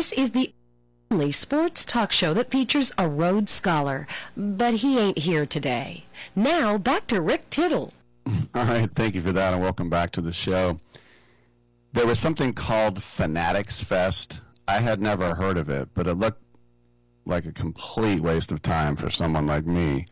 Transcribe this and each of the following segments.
This is the only sports talk show that features a Rhodes Scholar, but he ain't here today. Now, back to Rick Tittle. All right, thank you for that, and welcome back to the show. There was something called Fanatics Fest. I had never heard of it, but it looked like a complete waste of time for someone like me.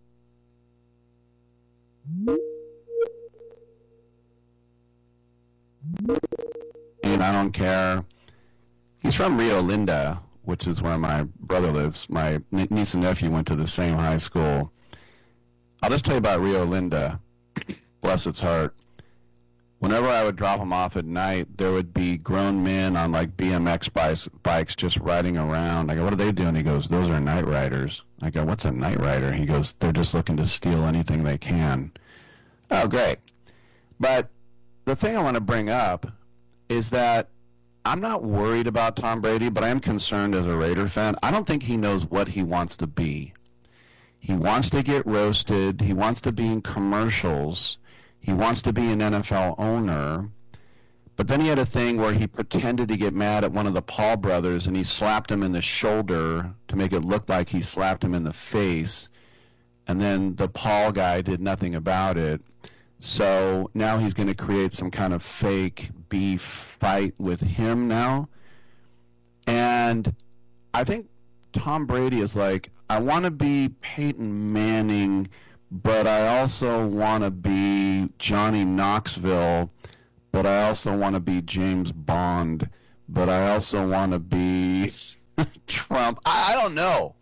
And I don't care. He's from Rio Linda, which is where my brother lives. My niece and nephew went to the same high school. I'll just tell you about Rio Linda. Bless its heart. Whenever I would drop him off at night, there would be grown men on like BMX bikes just riding around. I go, what are they doing? He goes, those are night riders. I go, what's a night rider? He goes, they're just looking to steal anything they can. Oh, great. But the thing I want to bring up is that I'm not worried about Tom Brady, but I am concerned as a Raider fan. I don't think he knows what he wants to be. He wants to get roasted. He wants to be in commercials. He wants to be an NFL owner. But then he had a thing where he pretended to get mad at one of the Paul brothers, and he slapped him in the shoulder to make it look like he slapped him in the face. And then the Paul guy did nothing about it. So now he's going to create some kind of fake beef fight with him now. And I think Tom Brady is like, I want to be Peyton Manning, but I also want to be Johnny Knoxville, but I also want to be James Bond, but I also want to be Trump. I don't know.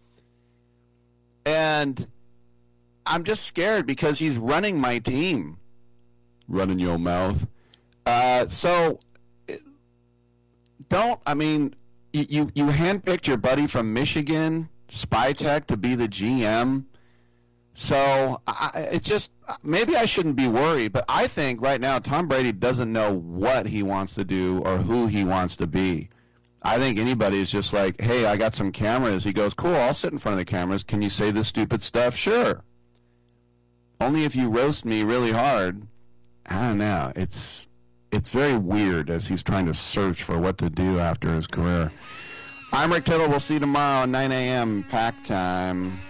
And I'm just scared because he's running my team. Running your mouth. So, you handpicked your buddy from Michigan, Spytech, to be the GM. So, it's just, maybe I shouldn't be worried, but I think right now Tom Brady doesn't know what he wants to do or who he wants to be. I think anybody is just like, hey, I got some cameras. He goes, cool, I'll sit in front of the cameras. Can you say this stupid stuff? Sure. Only if you roast me really hard. I don't know. It's very weird as he's trying to search for what to do after his career. I'm Rick Tittle. We'll see you tomorrow at 9 a.m. Pack Time.